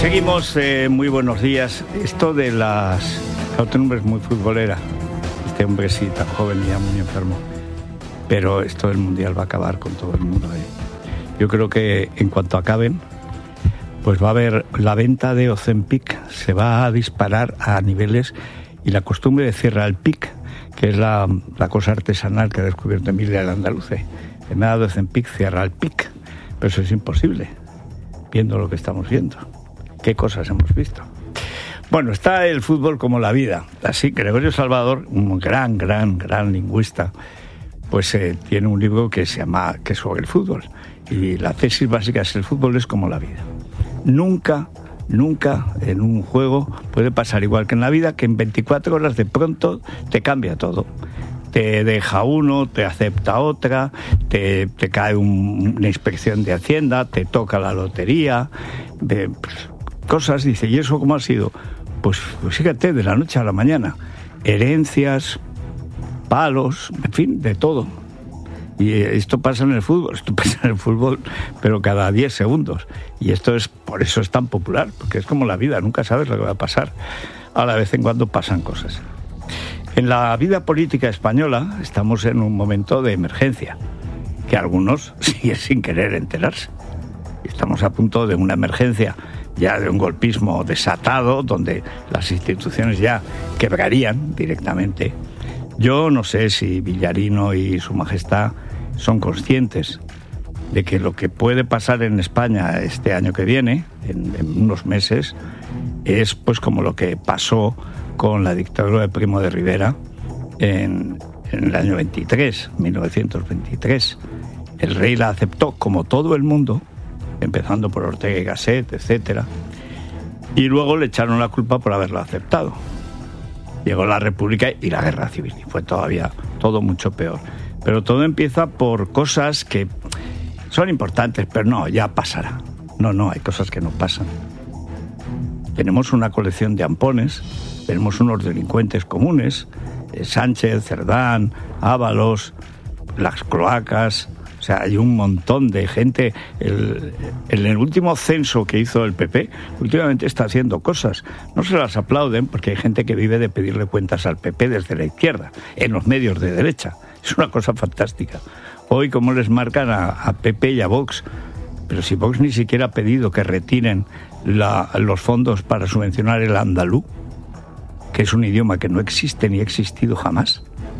Seguimos, muy buenos días. Esto de las... Este hombre es muy futbolera. Este hombre sí, tan joven y ya muy enfermo. Pero esto del Mundial va a acabar con todo el mundo. Yo creo que en cuanto acaben, pues va a haber la venta de Ozempic, se va a disparar a niveles, y la costumbre de Cierra el Pic, que es la cosa artesanal que ha descubierto Emilia el Andaluce. En nada de Ozempic, Cierra el Pic. Pero eso es imposible, viendo lo que estamos viendo. ¿Qué cosas hemos visto? Bueno, está el fútbol como la vida. Así, Gregorio Salvador, un gran lingüista, pues tiene un libro que se llama que es sobre el fútbol. Y la tesis básica es: el fútbol es como la vida. Nunca en un juego puede pasar igual que en la vida, que en 24 horas de pronto te cambia todo. Te deja uno, te acepta otra, te cae una inspección de Hacienda, te toca la lotería, cosas, dice. ¿Y eso cómo ha sido? Pues fíjate, de la noche a la mañana. Herencias, palos, en fin, de todo. Y esto pasa en el fútbol, pero cada 10 segundos. Y por eso es tan popular, porque es como la vida, nunca sabes lo que va a pasar. Ahora, de vez en cuando pasan cosas. En la vida política española estamos en un momento de emergencia, que algunos siguen sin querer enterarse. Estamos a punto de una emergencia, ya de un golpismo desatado, donde las instituciones ya quebrarían directamente. Yo no sé si Villarino y Su Majestad son conscientes de que lo que puede pasar en España este año que viene, en unos meses, es pues como lo que pasó con la dictadura de Primo de Rivera en el año 1923. El rey la aceptó, como todo el mundo, empezando por Ortega y Gasset, etcétera, y luego le echaron la culpa por haberlo aceptado. Llegó la República y la Guerra Civil, y fue todavía todo mucho peor. Pero todo empieza por cosas que son importantes, pero no, ya pasará. No, hay cosas que no pasan. Tenemos una colección de ampones, tenemos unos delincuentes comunes, Sánchez, Cerdán, Ábalos, las cloacas. O sea, hay un montón de gente. En el último censo que hizo el PP, últimamente está haciendo cosas. No se las aplauden, porque hay gente que vive de pedirle cuentas al PP desde la izquierda, en los medios de derecha. Es una cosa fantástica. Hoy, cómo les marcan a PP y a Vox. Pero si Vox ni siquiera ha pedido que retiren los fondos para subvencionar el andaluz, que es un idioma que no existe ni ha existido jamás.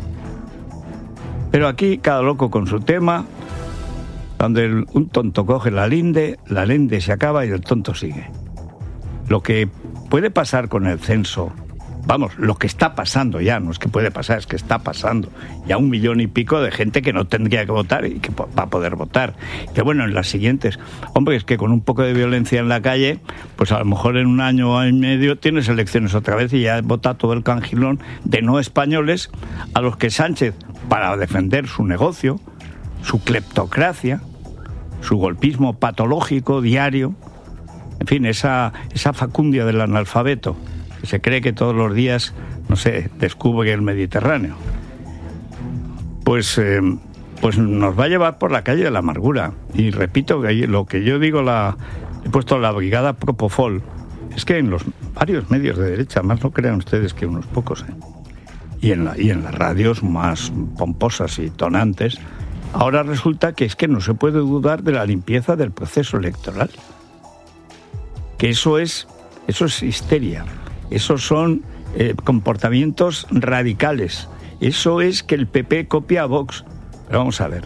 Pero aquí cada loco con su tema. Cuando un tonto coge la linde se acaba y el tonto sigue. Lo que puede pasar con el censo, lo que está pasando ya, no es que puede pasar, es que está pasando. Ya 1 millón y pico de gente que no tendría que votar y que va a poder votar. Que bueno, en las siguientes, es que con un poco de violencia en la calle, pues a lo mejor en 1 año y medio tienes elecciones otra vez y ya vota todo el cangilón de no españoles a los que Sánchez, para defender su negocio, su cleptocracia, su golpismo patológico diario, en fin, esa facundia del analfabeto que se cree que todos los días, descubre el Mediterráneo, pues nos va a llevar por la calle de la amargura. Y repito que lo que yo digo, he puesto la brigada Propofol, es que en los varios medios de derecha, más no crean ustedes que unos pocos, y en las radios más pomposas y tonantes, ahora resulta que es que no se puede dudar de la limpieza del proceso electoral. Que eso es histeria. Esos son comportamientos radicales. Eso es que el PP copia a Vox. Pero vamos a ver.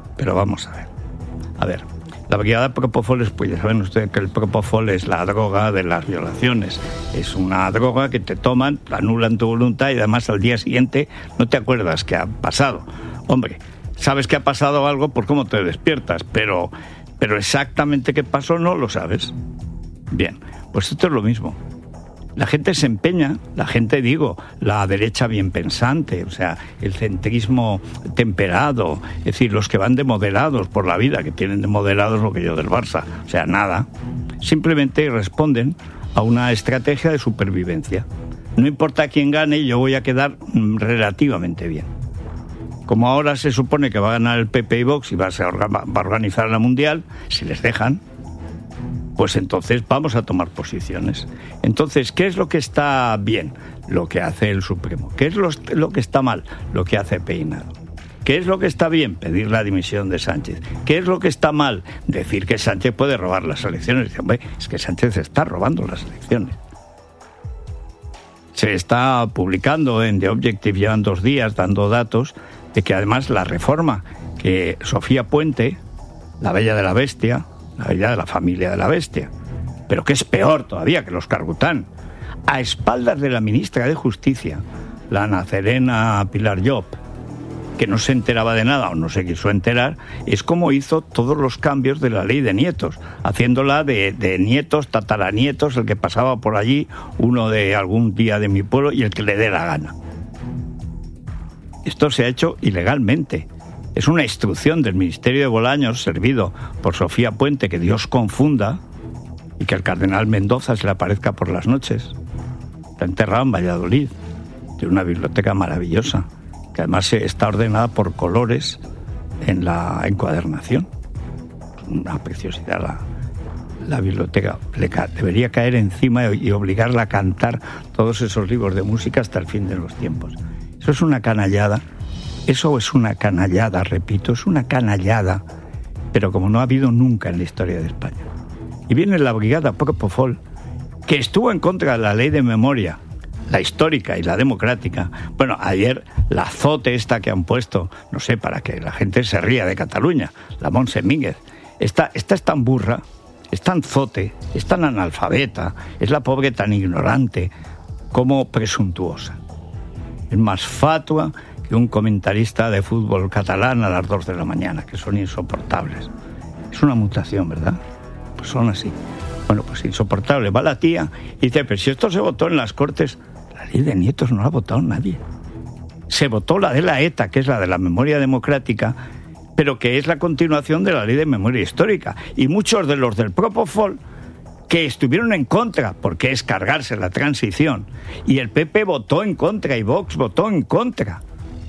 A ver, la brigada Propofol, pues ya saben ustedes que el Propofol es la droga de las violaciones. Es una droga que te toman, anulan tu voluntad y además al día siguiente no te acuerdas que ha pasado. Sabes que ha pasado algo por cómo te despiertas, pero exactamente qué pasó no lo sabes. Bien, pues esto es lo mismo. La gente se empeña, la derecha bien pensante, o sea, el centrismo temperado, es decir, los que van de moderados por la vida, que tienen de moderados lo que yo del Barça, o sea, nada, simplemente responden a una estrategia de supervivencia. No importa quién gane, yo voy a quedar relativamente bien. Como ahora se supone que va a ganar el PP y Vox y va a organizar la Mundial, si les dejan, pues entonces vamos a tomar posiciones. Entonces, ¿qué es lo que está bien? Lo que hace el Supremo. ¿Qué es lo que está mal? Lo que hace Peinado. ¿Qué es lo que está bien? Pedir la dimisión de Sánchez. ¿Qué es lo que está mal? Decir que Sánchez puede robar las elecciones. Dice, hombre, es que Sánchez está robando las elecciones. Se está publicando en The Objective, llevan 2 días dando datos de que además la reforma que Sofía Puente, la bella de la bestia, la bella de la familia de la bestia, pero que es peor todavía que los Cargután, a espaldas de la ministra de Justicia, la Nacerena Pilar Llop, que no se enteraba de nada o no se quiso enterar, es como hizo todos los cambios de la ley de nietos, haciéndola de nietos, tataranietos, el que pasaba por allí, uno de algún día de mi pueblo y el que le dé la gana. Esto se ha hecho ilegalmente. Es una instrucción del Ministerio de Bolaños, servido por Sofía Puente, que Dios confunda, y que el cardenal Mendoza se le aparezca por las noches. Está enterrado en Valladolid. Tiene una biblioteca maravillosa, que además está ordenada por colores en la encuadernación. Una preciosidad la biblioteca. Debería caer encima y obligarla a cantar todos esos libros de música hasta el fin de los tiempos. Eso es una canallada. Eso es una canallada, repito, es una canallada, pero como no ha habido nunca en la historia de España. Y viene la brigada Propofol, que estuvo en contra de la ley de memoria, la histórica y la democrática. Bueno, ayer la zote esta que han puesto, no sé, para que la gente se ría de Cataluña, la Montse Mínguez, esta es tan burra, es tan zote, es tan analfabeta, es la pobre tan ignorante como presuntuosa. Es más fatua que un comentarista de fútbol catalán a las 2 de la mañana, que son insoportables. Es una mutación, ¿verdad? Pues son así. Bueno, pues insoportable. Va la tía y dice, pero si esto se votó en las Cortes, la ley de nietos no la ha votado nadie. Se votó la de la ETA, que es la de la memoria democrática, pero que es la continuación de la ley de memoria histórica. Y muchos de los del Propofol, que estuvieron en contra, porque es cargarse la transición, y el PP votó en contra y Vox votó en contra.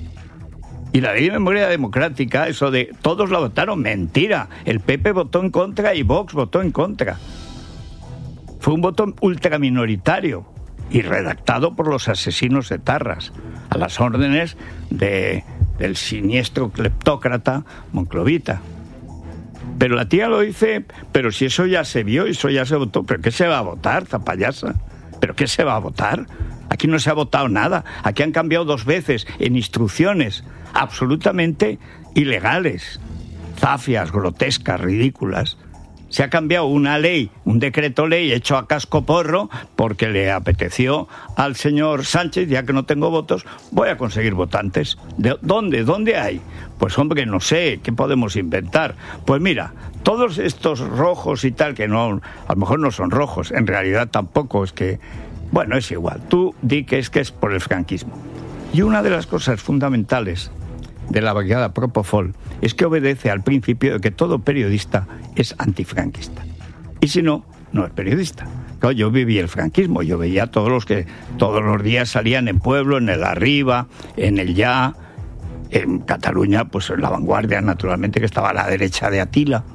Y la ley de memoria democrática, eso de todos la votaron, mentira. El PP votó en contra y Vox votó en contra. Fue un voto ultraminoritario y redactado por los asesinos etarras, a las órdenes del siniestro cleptócrata monclovita. Pero la tía lo dice, pero si eso ya se vio, eso ya se votó. ¿Pero qué se va a votar, esta payasa? ¿Pero qué se va a votar? Aquí no se ha votado nada. Aquí han cambiado 2 veces en instrucciones absolutamente ilegales, zafias, grotescas, ridículas. Se ha cambiado una ley, un decreto ley hecho a cascoporro porque le apeteció al señor Sánchez, ya que no tengo votos, voy a conseguir votantes. ¿De dónde? ¿Dónde hay? Pues hombre, no sé, ¿qué podemos inventar? Pues mira, todos estos rojos y tal, que no, a lo mejor no son rojos, en realidad tampoco, es que, bueno, es igual. Tú di que es por el franquismo. Y una de las cosas fundamentales de la brigada Propofol es que obedece al principio de que todo periodista es antifranquista. Y si no, no es periodista. Claro, yo viví el franquismo, yo veía a todos los que todos los días salían en Pueblo, en el Arriba, en el Ya, en Cataluña, pues en La Vanguardia, naturalmente, que estaba a la derecha de Atila.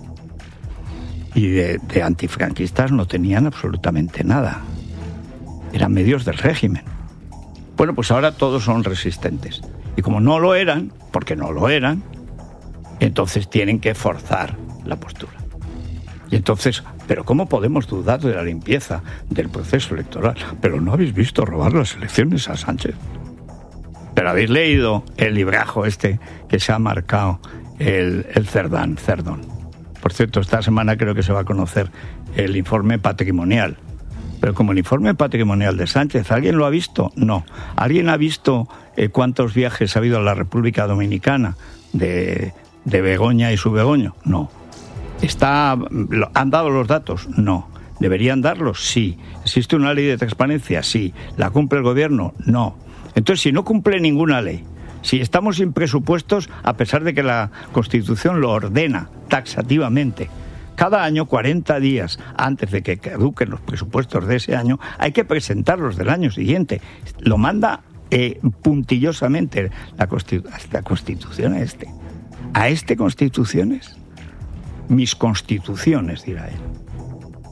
Y de antifranquistas no tenían absolutamente nada. Eran medios del régimen. Bueno, pues ahora todos son resistentes. Y como no lo eran, porque no lo eran, entonces tienen que forzar la postura. Y entonces, ¿pero cómo podemos dudar de la limpieza del proceso electoral? ¿Pero no habéis visto robar las elecciones a Sánchez? ¿Pero habéis leído el librajo este que se ha marcado el Cerdán? Por cierto, esta semana creo que se va a conocer el informe patrimonial. Pero como el informe patrimonial de Sánchez, ¿alguien lo ha visto? No. ¿Alguien ha visto cuántos viajes ha habido a la República Dominicana de Begoña y su Begoño? No. ¿Han dado los datos? No. ¿Deberían darlos? Sí. ¿Existe una ley de transparencia? Sí. ¿La cumple el gobierno? No. Entonces, si no cumple ninguna ley, si estamos sin presupuestos, a pesar de que la Constitución lo ordena taxativamente, cada año, 40 días antes de que caduquen los presupuestos de ese año, hay que presentarlos del año siguiente. Lo manda puntillosamente la Constitución ¿A este Constituciones? Mis constituciones, dirá él.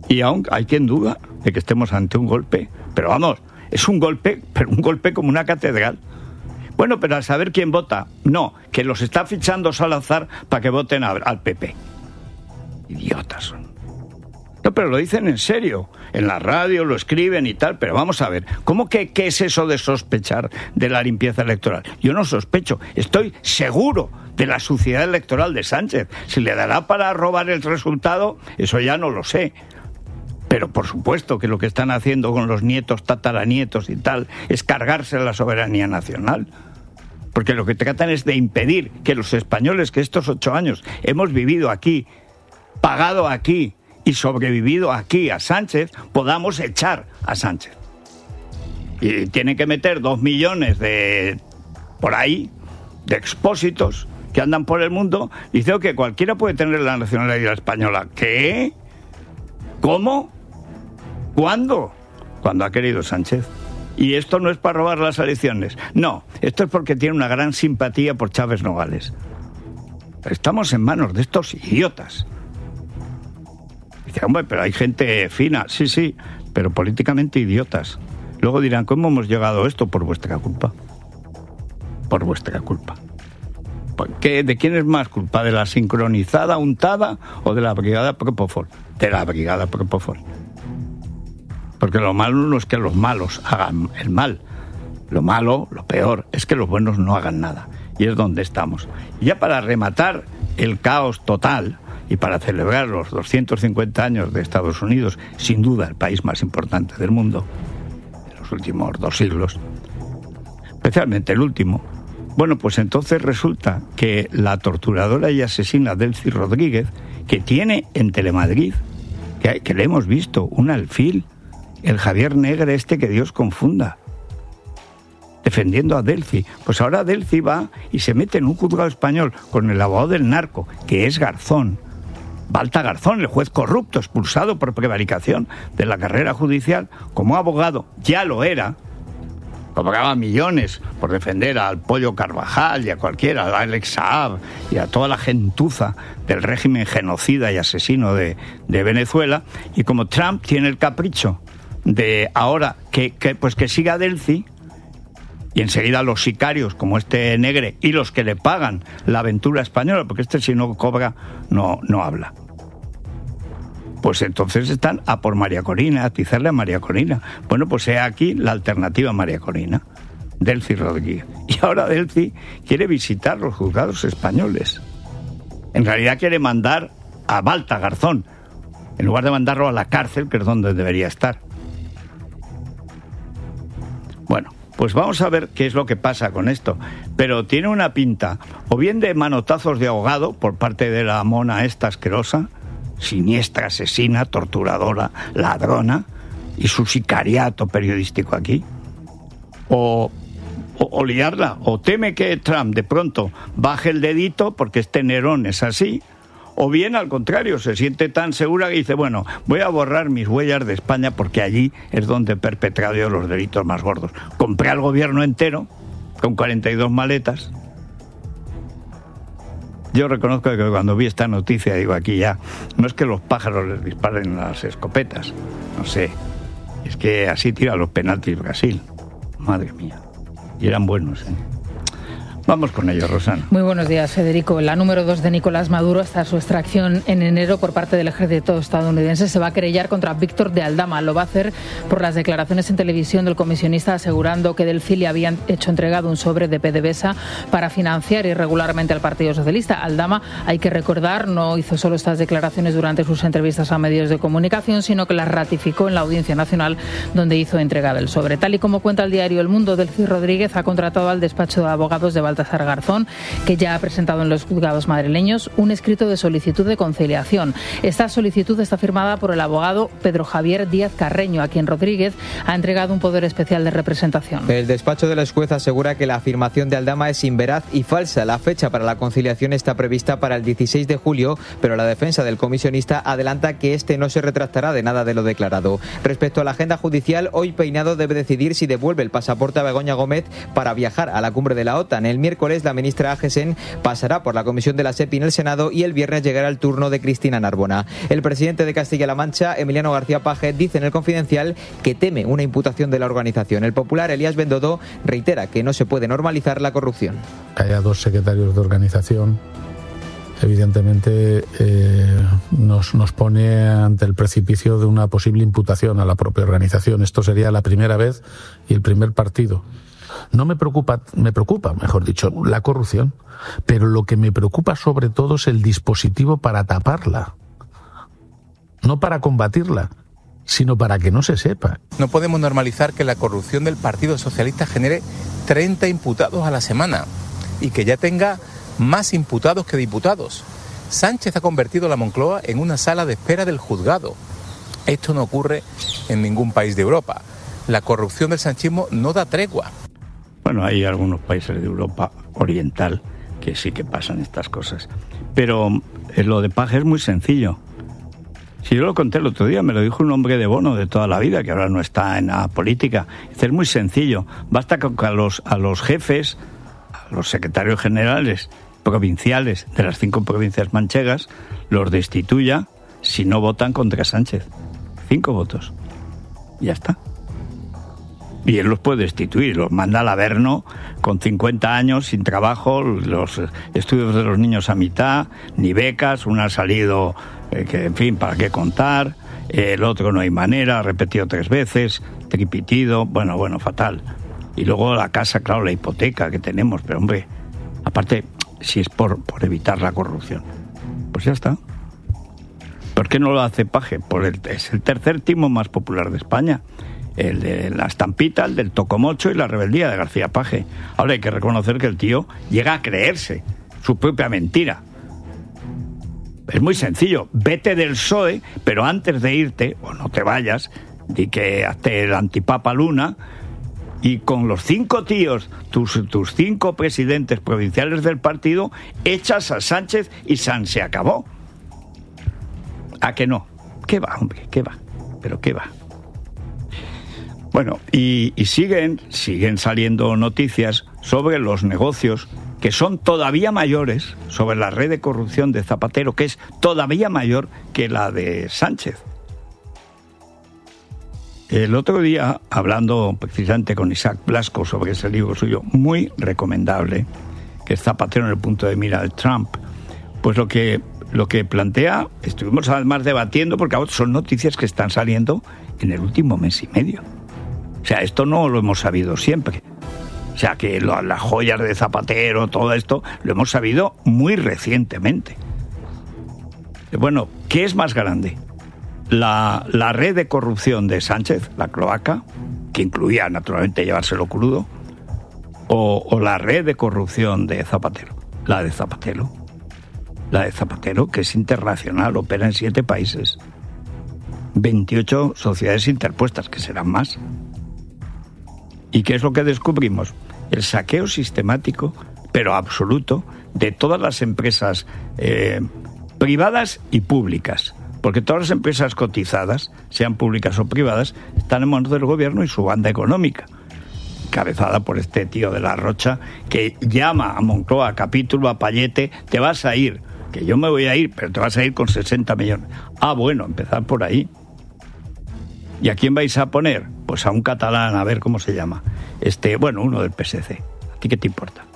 Y aún hay quien duda de que estemos ante un golpe. Pero vamos, es un golpe, pero un golpe como una catedral. Bueno, pero a saber quién vota. No, que los está fichando Salazar para que voten al PP. Idiotas son. No, pero lo dicen en serio. En la radio lo escriben y tal, pero vamos a ver. ¿Cómo que qué es eso de sospechar de la limpieza electoral? Yo no sospecho, estoy seguro de la suciedad electoral de Sánchez. Si le dará para robar el resultado, eso ya no lo sé. Pero por supuesto que lo que están haciendo con los nietos, tataranietos y tal, es cargarse la soberanía nacional. Porque lo que tratan es de impedir que los españoles, que estos 8 años hemos vivido aquí, pagado aquí y sobrevivido aquí a Sánchez, podamos echar a Sánchez. Y tienen que meter 2 millones por ahí, de expósitos que andan por el mundo, diciendo que cualquiera puede tener la nacionalidad española. ¿Qué? ¿Cómo? ¿Cuándo? Cuando ha querido Sánchez. Y esto no es para robar las elecciones. No, esto es porque tiene una gran simpatía por Chávez Nogales. Estamos en manos de estos idiotas. Dice, hombre, pero hay gente fina. Sí, sí, pero políticamente idiotas. Luego dirán, ¿cómo hemos llegado a esto? Por vuestra culpa. Por vuestra culpa. ¿De quién es más culpa? ¿De la sincronizada untada o de la brigada Propofol? De la brigada Propofol. Porque lo malo no es que los malos hagan el mal. Lo malo, lo peor, es que los buenos no hagan nada. Y es donde estamos. Y ya para rematar el caos total y para celebrar los 250 años de Estados Unidos, sin duda el país más importante del mundo, en los últimos 2 siglos, especialmente el último, bueno, pues entonces resulta que la torturadora y asesina Delcy Rodríguez, que tiene en Telemadrid, que le hemos visto, un alfil, el Javier Negre este que Dios confunda, defendiendo a Delcy. Pues ahora Delcy va y se mete en un juzgado español con el abogado del narco, que es Garzón, Balta Garzón, el juez corrupto, expulsado por prevaricación de la carrera judicial. Como abogado ya lo era, cobraba millones por defender al Pollo Carvajal y a cualquiera, a Alex Saab y a toda la gentuza del régimen genocida y asesino de Venezuela. Y como Trump tiene el capricho de ahora que siga Delcy, y enseguida los sicarios como este Negre y los que le pagan la aventura española, porque este si no cobra no habla, pues entonces están a por María Corina, a atizarle a María Corina. Bueno, pues he aquí la alternativa a María Corina, Delcy Rodríguez. Y ahora Delcy quiere visitar los juzgados españoles. En realidad quiere mandar a Balta Garzón, en lugar de mandarlo a la cárcel, que es donde debería estar. Bueno, pues vamos a ver qué es lo que pasa con esto. Pero tiene una pinta, o bien de manotazos de ahogado por parte de la mona esta asquerosa, siniestra, asesina, torturadora, ladrona, y su sicariato periodístico aquí, o liarla, o teme que Trump de pronto baje el dedito porque este Nerón es así, o bien al contrario, se siente tan segura que dice, bueno, voy a borrar mis huellas de España porque allí es donde he perpetrado yo los delitos más gordos. Compré al gobierno entero con 42 maletas. Yo reconozco que cuando vi esta noticia, digo, aquí ya, no es que los pájaros les disparen las escopetas, no sé, es que así tira los penaltis Brasil. Madre mía, y eran buenos, ¿eh? Vamos con ello, Rosana. Muy buenos días, Federico. La número 2 de Nicolás Maduro, hasta su extracción en enero por parte del ejército estadounidense, se va a querellar contra Víctor de Aldama. Lo va a hacer por las declaraciones en televisión del comisionista asegurando que Delcy le habían hecho entregado un sobre de PDVSA para financiar irregularmente al Partido Socialista. Aldama, hay que recordar, no hizo solo estas declaraciones durante sus entrevistas a medios de comunicación, sino que las ratificó en la Audiencia Nacional, donde hizo entrega del sobre. Tal y como cuenta el diario El Mundo, Delcy Rodríguez ha contratado al despacho de abogados de Baltasar Garzón, que ya ha presentado en los juzgados madrileños un escrito de solicitud de conciliación. Esta solicitud está firmada por el abogado Pedro Javier Díaz Carreño, a quien Rodríguez ha entregado un poder especial de representación. El despacho de la juez asegura que la afirmación de Aldama es inveraz y falsa. La fecha para la conciliación está prevista para el 16 de julio, pero la defensa del comisionista adelanta que este no se retractará de nada de lo declarado. Respecto a la agenda judicial, hoy Peinado debe decidir si devuelve el pasaporte a Begoña Gómez para viajar a la cumbre de la OTAN. El miércoles la ministra Agesen pasará por la comisión de la SEPI en el Senado y el viernes llegará el turno de Cristina Narbona. El presidente de Castilla-La Mancha, Emiliano García Paje, dice en El Confidencial que teme una imputación de la organización. El popular Elías Bendodo reitera que no se puede normalizar la corrupción. Que haya dos secretarios de organización evidentemente nos pone ante el precipicio de una posible imputación a la propia organización. Esto sería la primera vez y el primer partido. No me preocupa, mejor dicho, la corrupción, pero lo que me preocupa sobre todo es el dispositivo para taparla, no para combatirla, sino para que no se sepa. No podemos normalizar que la corrupción del Partido Socialista genere 30 imputados a la semana y que ya tenga más imputados que diputados. Sánchez ha convertido la Moncloa en una sala de espera del juzgado. Esto no ocurre en ningún país de Europa. La corrupción del sanchismo no da tregua. Bueno, hay algunos países de Europa oriental que sí que pasan estas cosas. Pero lo de Paje es muy sencillo. Si yo lo conté el otro día, me lo dijo un hombre de Bono de toda la vida, que ahora no está en la política. Es muy sencillo. Basta que a los jefes, a los secretarios generales provinciales de las 5 provincias manchegas, los destituya si no votan contra Sánchez. 5 votos. Ya está. Y él los puede destituir, los manda al Averno con 50 años, sin trabajo, los estudios de los niños a mitad, ni becas, uno ha salido, que en fin, para qué contar, el otro no hay manera, ha repetido 3 veces, tripitido, bueno, fatal. Y luego la casa, claro, la hipoteca que tenemos, pero hombre, aparte, si es por evitar la corrupción, pues ya está. ¿Por qué no lo hace Paje? Es el tercer timo más popular de España. El de la estampita, el del tocomocho y la rebeldía de García Paje. Ahora hay que reconocer que el tío llega a creerse su propia mentira. Es muy sencillo, vete del PSOE, pero antes de irte, o no te vayas, di que hazte el antipapa Luna, y con los 5 tíos, tus 5 presidentes provinciales del partido, echas a Sánchez y se acabó. ¿A que no? ¿Qué va, hombre? ¿Qué va? ¿Pero qué va? Bueno, y siguen saliendo noticias sobre los negocios que son todavía mayores, sobre la red de corrupción de Zapatero, que es todavía mayor que la de Sánchez. El otro día, hablando precisamente con Isaac Blasco sobre ese libro suyo, muy recomendable, que es Zapatero en el punto de mira de Trump, pues lo que plantea, estuvimos además debatiendo, porque ahora son noticias que están saliendo en el último mes y medio. O sea, esto no lo hemos sabido siempre. O sea, que las joyas de Zapatero, todo esto, lo hemos sabido muy recientemente. Bueno, ¿qué es más grande? La red de corrupción de Sánchez, la cloaca, que incluía naturalmente llevárselo crudo, o la red de corrupción de Zapatero. La de Zapatero, que es internacional, opera en 7 países. 28 sociedades interpuestas, que serán más. ¿Y qué es lo que descubrimos? El saqueo sistemático, pero absoluto, de todas las empresas privadas y públicas. Porque todas las empresas cotizadas, sean públicas o privadas, están en manos del gobierno y su banda económica, encabezada por este tío de la Rocha, que llama a Moncloa, a Capítulo, a Payete, te vas a ir, que yo me voy a ir, pero te vas a ir con 60 millones. Ah, bueno, empezar por ahí. ¿Y a quién vais a poner? Pues a un catalán, a ver cómo se llama. Uno del PSC. ¿A ti qué te importa?